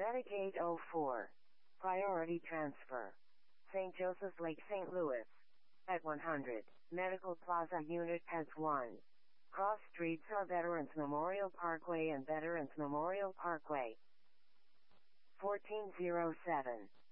Medicaid 04. Priority transfer. St. Joseph's Lake, St. Louis. At 100. Medical Plaza Unit has 1. Cross streets are Veterans Memorial Parkway and Veterans Memorial Parkway. 1407.